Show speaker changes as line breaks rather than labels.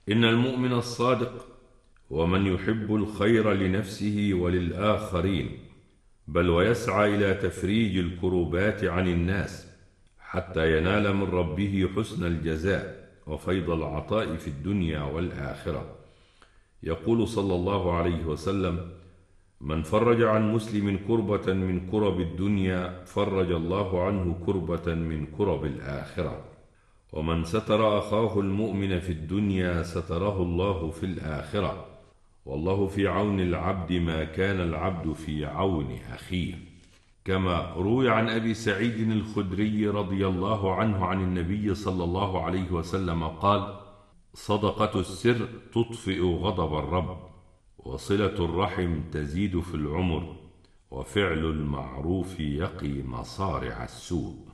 إن المؤمن الصادق هو من يحب الخير لنفسه وللآخرين، بل ويسعى إلى تفريج الكروبات عن الناس حتى ينال من ربه حسن الجزاء وفيض العطاء في الدنيا والآخرة. يقول صلى الله عليه وسلم: من فرج عن مسلم كربة من كرب الدنيا فرج الله عنه كربة من كرب الآخرة. ومن ستر أخاه المؤمن في الدنيا ستره الله في الآخرة، والله في عون العبد ما كان العبد في عون أخيه. كما روي عن أبي سعيد الخدري رضي الله عنه عن النبي صلى الله عليه وسلم قال: صدقة السر تطفئ غضب الرب، وصلة الرحم تزيد في العمر، وفعل المعروف يقي مصارع السوء.